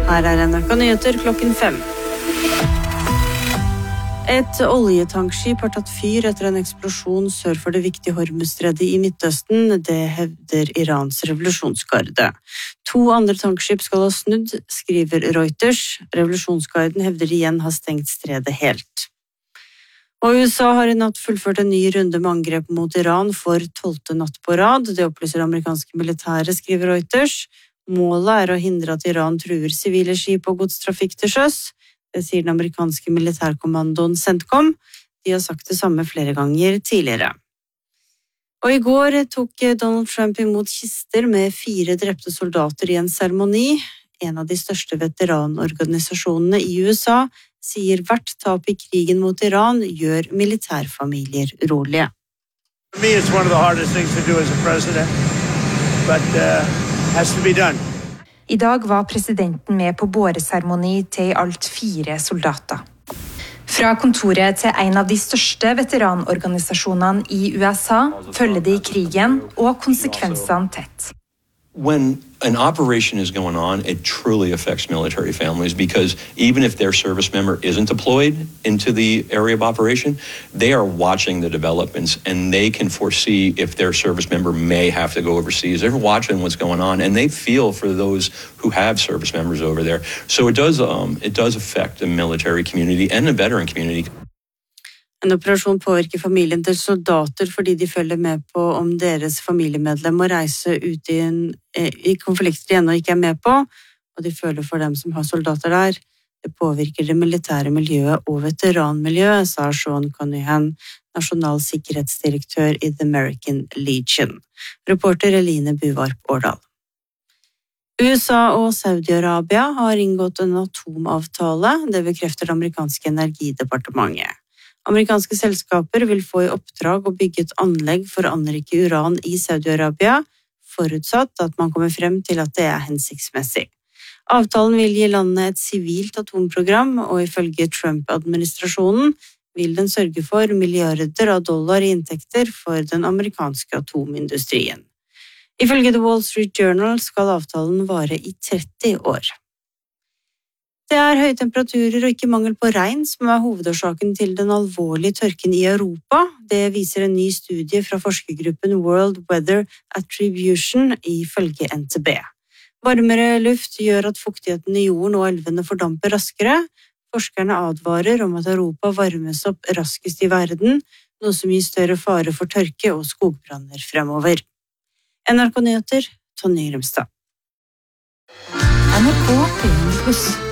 Her NRK Nyheter klokken 5. Et oljetankskip har tatt fyr etter en eksplosjon sør for det viktige Hormuzstredet i Midtøsten, det hevder Irans revolusjonsgarde. 2 andre tankskip skal ha snudd, skriver Reuters. Revolusjonsgarden hevder igjen har stengt stredet helt. Og USA har i natt fullført en ny runde med angrep mot Iran for 12. natt på rad. Det opplyser amerikanske militære, skriver Reuters. Målet er å hindre at Iran truer sivile skip og godstrafikk til sjøs. Det sier den amerikanske militærkommandoen CENTCOM. De har sagt det samme flere ganger tidligere. Og i går tok Donald Trump imot kister med 4 drepte soldater i en seremoni. En av de største veteranorganisasjonene i USA sier hvert tap i krigen mot Iran gjør militærfamilier urolige. For me, it's one of the hardest things to do as a president, but has to be done. I dag var presidenten med på båreseremoni til i alt 4 soldater. Fra kontoret til en av de største veteranorganisasjonene i USA følger de krigen og konsekvensene tett. When an operation is going on, it truly affects military families because even if their service member isn't deployed into the area of operation, they are watching the developments and they can foresee if their service member may have to go overseas. They're watching what's going on and they feel for those who have service members over there. So it does affect the military community and the veteran community. En operasjon påvirker familien til soldater fordi de følger med på om deres familiemedlem må reise ut i konflikter de ennå ikke er med på, og de føler for dem som har soldater der. Det påvirker det militære miljøet og veteranmiljøet, sa Sean Cunningham, nasjonal sikkerhetsdirektør i The American Legion. Reporter Eline Buvarp Årdal. USA og Saudi-Arabia har inngått en atomavtale, det bekrefter det amerikanske energidepartementet. Amerikanske selskaper vil få i oppdrag å bygge et anlegg for å anrike uran i Saudi-Arabia, forutsatt at man kommer frem til at det er hensiktsmessig. Avtalen vil gi landet et sivilt atomprogram, og ifølge Trump-administrasjonen vil den sørge for milliarder av dollar i inntekter for den amerikanske atomindustrien. Ifølge The Wall Street Journal skal avtalen vare i 30 år. Det er høye temperaturer og ikke mangel på regn som er hovedårsaken til den alvorlige tørken i Europa. Det viser en ny studie fra forskergruppen World Weather Attribution ifølge NTB. Varmere luft gjør at fuktigheten i jorden og elvene fordamper raskere. Forskerne advarer om at Europa varmes opp raskest i verden, noe som gir større fare for tørke og skogbranner fremover. NRK Nyheter, Tonje Grimstad. NRK P1+.